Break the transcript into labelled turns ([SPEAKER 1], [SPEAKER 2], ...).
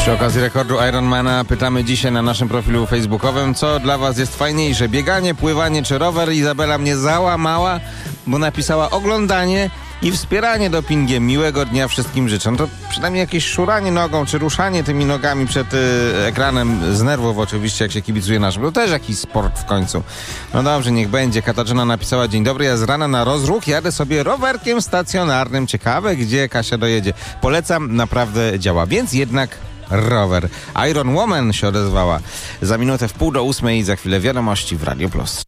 [SPEAKER 1] Przy okazji rekordu Ironmana pytamy dzisiaj na naszym profilu facebookowym, co dla was jest fajniejsze, bieganie, pływanie czy rower? Izabela mnie załamała, bo napisała oglądanie i wspieranie dopingiem. Miłego dnia wszystkim życzę. No to przynajmniej jakieś szuranie nogą, czy ruszanie tymi nogami przed ekranem, z nerwów oczywiście, jak się kibicuje naszym. To też jakiś sport w końcu. No dobrze, niech będzie. Katarzyna napisała: dzień dobry, ja z rana na rozruch jadę sobie rowerkiem stacjonarnym. Ciekawe, gdzie Kasia dojedzie. Polecam, naprawdę działa. Więc jednak rower. Iron Woman się odezwała. Za minutę 7:30, za chwilę wiadomości w Radio Plus.